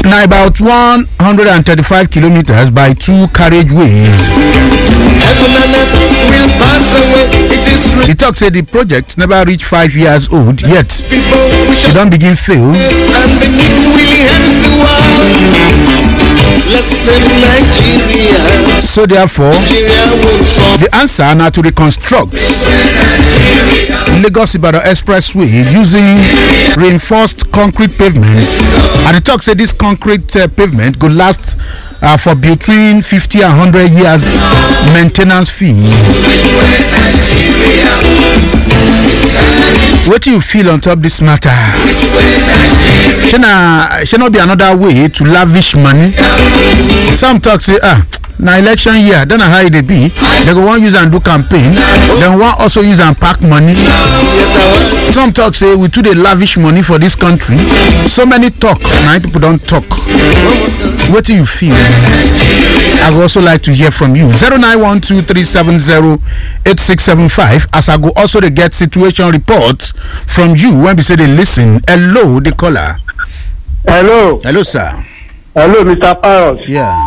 Now about 135 kilometers by 2 carriageways. The talk said the project never reached 5 years old yet. She don't begin fail. So therefore, the answer now to reconstruct Lagos-Ibadan Expressway using reinforced concrete pavement. And the talk said this concrete pavement could last for between 50 and 100 years maintenance fee. What do you feel on top this matter? Should not be another way to lavish money. Some talk say, now election year, then how it be. They go one use and do campaign, then one also use and pack money. Some talk say we too dey lavish money for this country. So many talk, now people don't talk. What do you feel? I would also like to hear from you. 0912-370-8675. As I go also to get situation reports from you when we say they listen. Hello, the caller. Hello. Hello, sir. Hello, Mr. Pius. Yeah.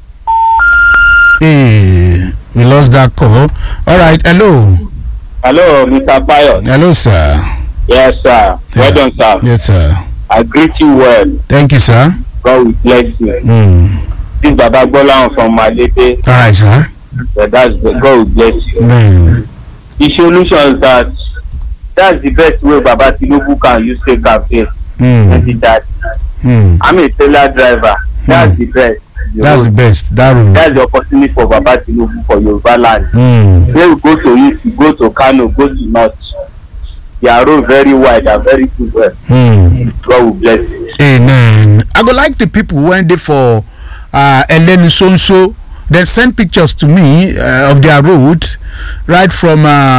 Hey, we lost that call. All right. Hello. Hello, Mr. Pius. Hello, sir. Yes, sir. Well done, sir. Yes, sir. I greet you well. Thank you, sir. God will bless you. This is Baba Bola from Malete. All right, sir. So that's the God will bless you. The solution is that's the best way Baba Tinubu can use to campaign. That. I'm a trailer driver. That's the best. That's the best. That's the opportunity for Baba Tinubu for Yoruba land. When you go to East, you go to Kano, go to North. They are road very wide and very good. God will bless you. Amen. I would like the people who went there for Elenu Sonso. They send pictures to me of their road right from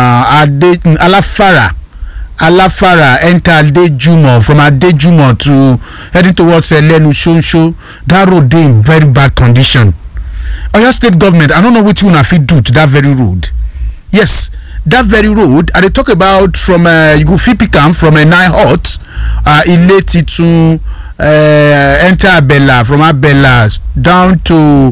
Alafara enter Adejumo, from Adejumo to heading towards Elenu Sonso. That road is in very bad condition. Oyo State government, I don't know what you want to do to that very road. Yes, that very road, and they talk about from you go Fipikam from a 9 hot Ileti to enter Abela, from Abela down to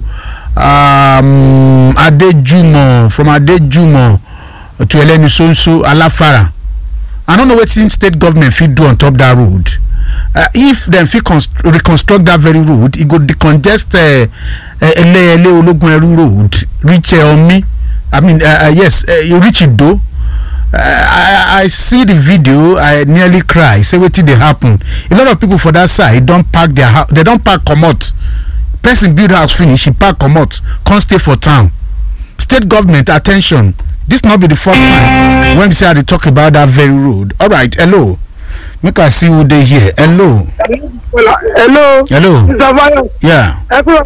Adejumo, from Adejumo to Elenu Sonso, Alafara. I don't know what state government fit do on top that road. If them fit reconstruct that very road, it go decongest Ele Ologuneru road, reach Omi. I mean, yes, you reach it though. I see the video, I nearly cry. Say what did they happen? A lot of people for that side don't park their house. They don't park comot. Person build house finish, he park comot. Can't stay for town. State government, attention. This not be the first time when we say they talk about that very road. All right, hello. Make I see who they here. Hello. Hello. Hello. Yeah.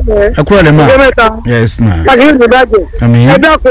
Yes, ma'am. I mean,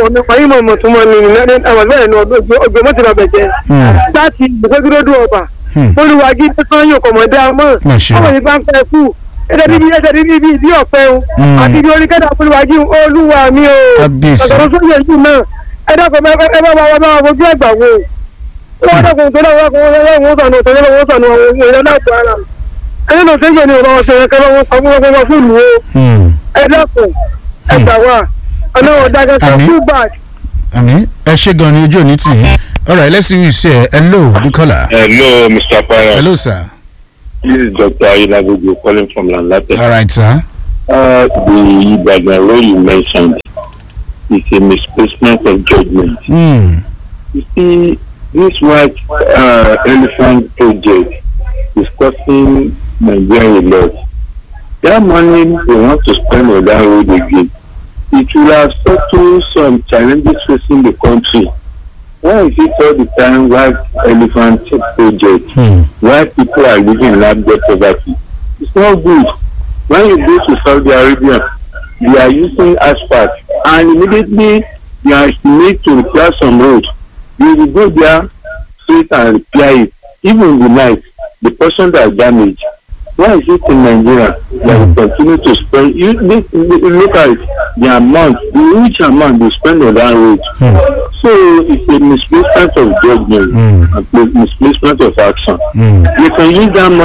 alright, let's see who you say. Hello, the caller. Hello, Mr. Pius. Hello, sir. This is Dr. Ilagogo calling from Lanlate. Alright, sir. The Ibadan road you mentioned is a misplacement of judgment. You see, this white elephant project is costing Nigeria a lot. That money they want to spend on that road again, it will have settled some challenges facing the country. Why is it all the time white elephant project? Why people are living in landed poverty? It's not good. When you go to Saudi Arabia, they are using asphalt, and immediately they need to repair some road. You will go there straight and repair it. Even in the night, the person that is damaged. Why is it in Nigeria that we continue to spend? You look at the amount, the huge amount they spend on that road. So it's a misplacement of judgment and misplacement of action. You can use that money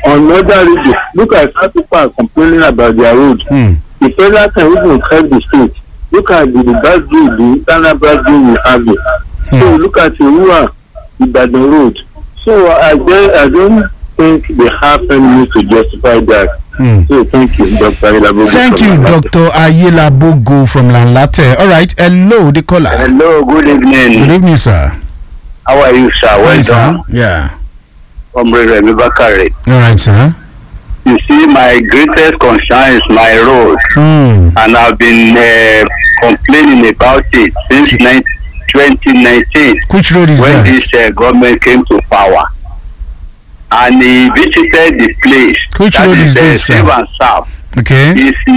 on other regions, look at how people are complaining about their road. The federal can even help the state. Look at the bad deal, the internal bad deal we have here. So look at the Ibadan road. So I don't think they have any need to justify that. So thank you, Dr. Ayelabogo. Thank you, Dr. Ayelabogo from Lanlate. All right, hello, the caller. Hello, good evening. Good evening, sir. How are you, sir? Well done. Yeah. Remy Bakare. All right, sir. You see, my greatest concern is my road, and I've been complaining about it since 2019. Which road is when that? This government came to power, and he visited the place. Which road is this, sir? Save and Serve. Okay.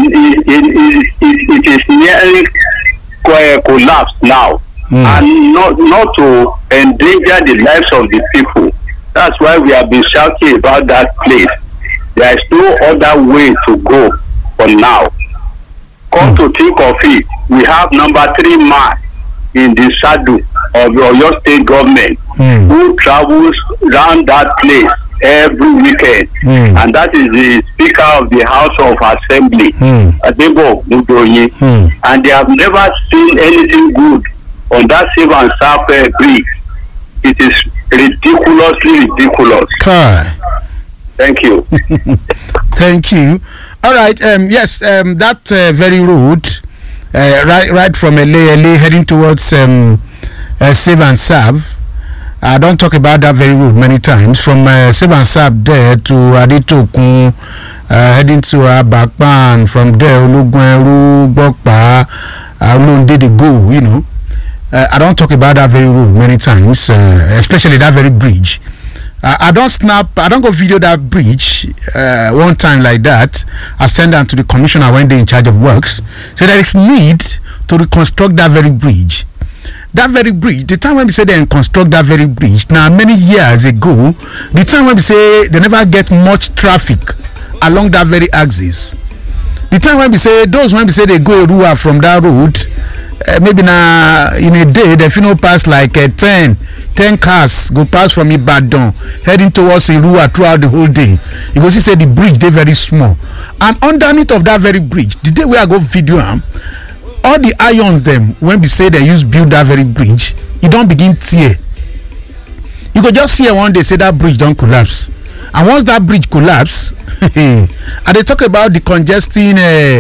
It is nearly collapsed now, and not to endanger the lives of the people. That's why we have been shouting about that place. There is no other way to go for now. Come to think of it, we have number 3 man in the saddle of your state government who travels around that place every weekend, and that is the Speaker of the House of Assembly, Adebo Mudoyi, and they have never seen anything good on that Save and Serve bridge. It is ridiculously ridiculous. Thank you. Thank you. All right. Yes. That very road, right from LA heading towards Save and Serve. I don't talk about that very road many times. From Save and Serve there to Aditokun, heading to Abakpan. From there, Olugwenru, Bokpa, Olunde they go. You know. I don't talk about that very road many times, especially that very bridge. I don't go video that bridge one time like that. I send them to the commissioner when they're in charge of works. So there is need to reconstruct that very bridge. That very bridge, the time when we say they construct that very bridge, now many years ago, the time when we say they never get much traffic along that very axis. The time when we say those when we say they go Erua from that road, maybe now in a day they pass like 10 cars go pass from Ibadan heading towards Erua throughout the whole day. You go see say the bridge they very small, and underneath of that very bridge, the day where I go video all the irons them when we say they use build that very bridge, it don't begin tear. You could just see one day say that bridge don't collapse, and once that bridge collapse, and they talk about the congesting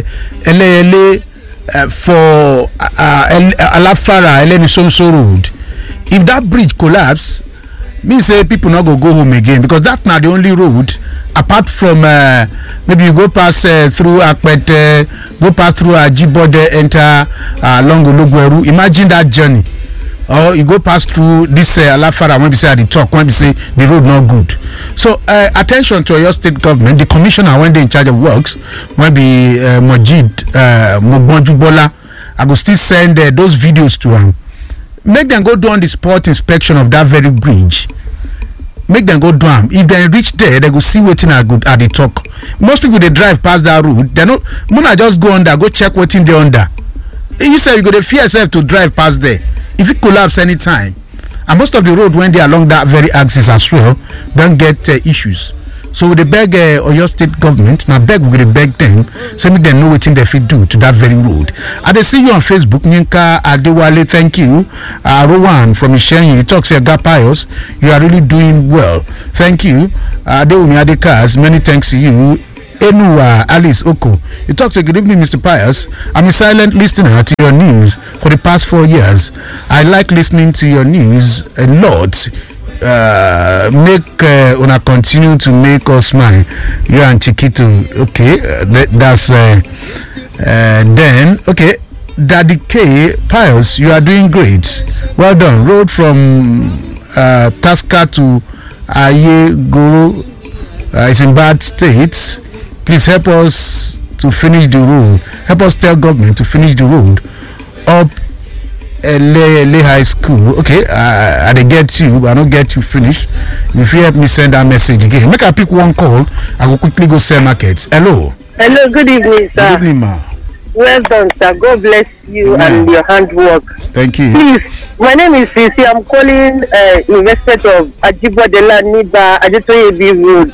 LA for Alafara Elenisonso road. If that bridge collapse, means say people not go home again, because that's not the only road apart from maybe you go pass through Akpete, go pass through Ajibode, enter along Olugweru. Imagine that journey. Or you go pass through this Alafara when we say at the top, when we say the road not good. So attention to your state government, the commissioner when they in charge of works, when be Mojid Mogbonjubola, I go still send those videos to him. Make them go do on the spot inspection of that very bridge. Make them go do them. If they reach there, they go see waiting at the top. Most people they drive past that route. They not Muna just go under, go check waiting they under. You say you go to fear yourself to drive past there. If it collapse anytime, and most of the road when they along that very axis as well, don't get issues. So they beg Oyo state government. Now beg we gonna beg them, so make them know what they fit do to that very road. And they see you on Facebook, Ninka Adewale. Thank you, Rowan from Ishenyi. You talk say Pius, you are really doing well. Thank you, Adewumi Adekas. Many thanks to you. Enua Alice Oko. You talk to good evening, Mr. Pius. I'm a silent listener to your news for the past 4 years. I like listening to your news a lot. Make una continue to make us smile. You and Chiquito. Okay, that's then okay. Daddy K Pius, you are doing great. Well done. Road from Tasca to Ayegoro is in bad state. Please help us to finish the road. Help us tell government to finish the road up LA High School. Okay, I dey get you, but I don't get you finished. If you help me send that message again, make I pick one call. I will quickly go sell markets. Hello. Hello. Good evening, sir. Good evening, ma. Well done, sir. God bless you and your handwork. Thank you. Please, my name is Sisi. I'm calling investment of Ajibodela Niba Adetoyebi Road.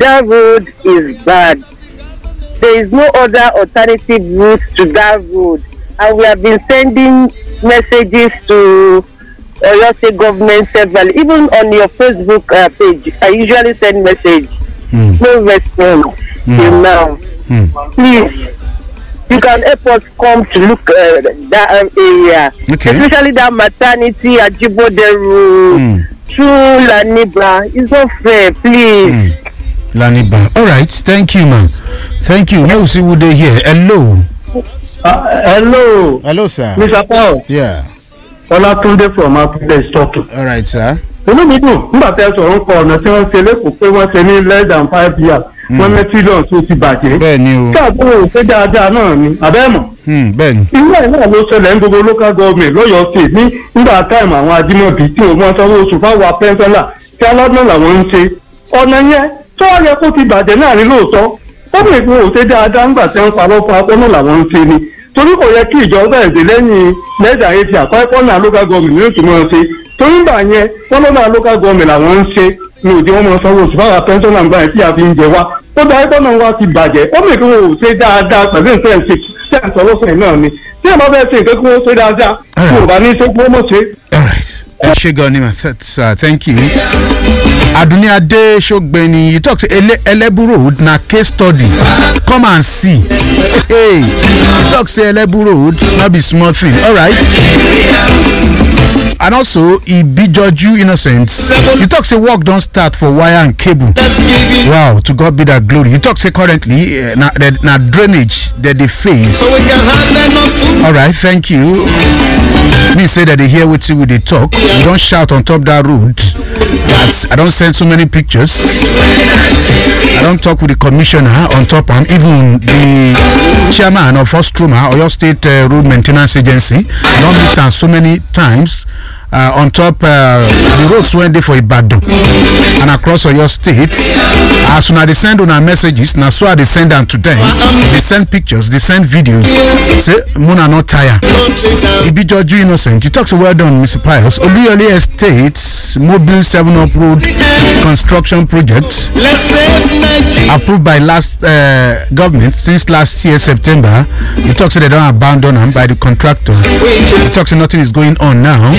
that road is bad. There is no other alternative route to that road, and we have been sending messages to Oyo State government several. Even on your Facebook page, I usually send message. No response till now. Please, you can help us come to look that area, especially that maternity at Jiboderu, through Laniba. It's not fair, please. Laniba. All right, thank you, ma'am. Thank you. Now see who they here. Hello. Hello. Hello, sir. Mr. Paul. Yeah. Olatunde from Africa is talking. All right, sir. Inú mi dùn nígbà tí ẹ sọ̀rọ̀ ń kọ ọ̀nà tí wọ́n ṣe lẹ́kọ̀ọ́ pé wọ́n ṣe ní less than 5 years. Wọ́n ní trillion tó ti bàjẹ́. Bẹ́ẹ̀ni o. Káàkiri òṣè dáadáa náà ni àbẹ́mọ̀. Bẹ́ẹ̀ni. Irú ẹ̀ náà ló ṣẹlẹ̀ ní gbogbo local government lọ́yọ̀ọ́ state ní nígbà táìmù àwọn ajímọ̀bí tí òun máa sanwó oṣù fáwọn apẹ́ńsẹ́là tí alọ́dún làwọn ń ṣe. Ọ̀nà yẹn tó wá yẹ kó ti bàjẹ́ náà ní lóòótọ́. Ó bèrè pé òṣè dáadáa ńgbà tí wọ́n parọ́ fún akọ́nà làwọn ń ṣe ni. Torí kò yẹ kí ìjọba ẹ̀dẹ̀ lẹ́yìn lẹ́dà etí àkọ́kọ́ náà local government ní oṣù mọ́ ṣe. Torí ńgbà yẹn wọ́n lọ́nà local government làwọn ń ṣe ní òde wọn mọ sanwó oṣù fáwọn apẹ́ńsẹ́là ńgbà yẹn tí a fi ń jẹ wá. Ó darí pọ́nà wa ti bàjẹ́ ó mè kí wọn ò ṣe dáadáa pẹ̀lú nǹkan ṣe sẹ́ǹsọ̀ lọ́sẹ̀ náà ni tí ẹ̀ bá fẹ́ ṣe nǹkan kí wọ́n ṣe dáadáa kí wọ́n bá ní ṣe kí wọ́n mọ̀ ṣe. All right. Ẹ gan ni ma thank you. Aduni Ade Shogbeni, you talk to Elebu Road na case study. Come and see. Hey, you talk say Elebu Road, not be small thing. All right. And also, Ibijoju Innocence. You talk say work don't start for wire and cable. Wow, to God be that glory. You talk say currently na drainage that they face. All right, thank you. Me say that they hear what you they talk. You don't shout on top that road. I don't send so many pictures. I don't talk with the commissioner on top and even the chairman of Ostroma, Oyo State Road Maintenance Agency. I don't meet them so many times. On top the roads went there for Ibadan and across Oyo State. As soon as they send on our messages, now so they send them to them. They send pictures, they send videos. Say Muna not tired. Ibijoju Innocent. You talk so well done, Mr. Pius. Oluyole Estates Mobile 7-up Road construction project approved by last government since last year September. You talk so they don't abandon them by the contractor. You talk so nothing is going on now.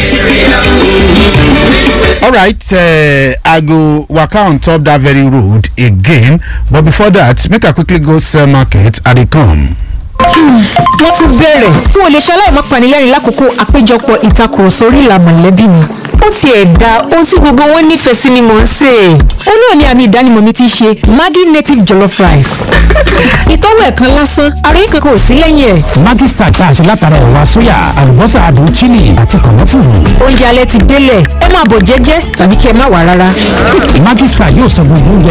All right, I go walk on top that very road again, but before that, make I quickly go sell market at the come. Wọ́n ti bẹ̀rẹ̀ fún olè ṣaláì má panilẹ́rìn lákòókò àpéjọpọ̀ ìtakùrọ̀sọ orí ìlà mọ̀lẹ́bí mi. Ó ti ẹ̀dá ohun tí gbogbo wọn nífẹ̀ẹ́ sí ni mò ń sè. Ó náà ní àmì ìdánimọ̀ mi ti ṣe Maggi native jollof rice. Ìtọ́wọ̀ ẹ̀kan lásán, àròyé kankan ò sí lẹ́yìn ẹ̀. Maggi Star tá a ṣe látara ẹ̀wà sóyà, àlùbọ́sà àdùn chili àti kànáfùrù. Oúnjẹ alẹ́ ti délẹ̀, ẹ máa bọ̀ jẹ́jẹ́ tàbí kí ẹ má wà rárá. Maggi Star yóò sọ gbogbo oúnjẹ